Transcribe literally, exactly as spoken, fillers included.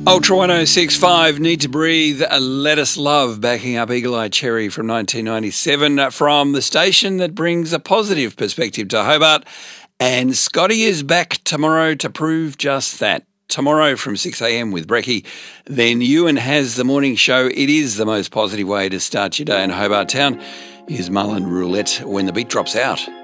Ultra one oh six point five, Need to Breathe, uh, Let Us Love, backing up Eagle Eye Cherry from nineteen ninety-seven uh, from the station that brings a positive perspective to Hobart. And Scotty is back tomorrow to prove just that. Tomorrow from six a.m. with Brecky. Then Ewan has the morning show. It is the most positive way to start your day in Hobart Town. Here's Mullen Roulette when the beat drops out.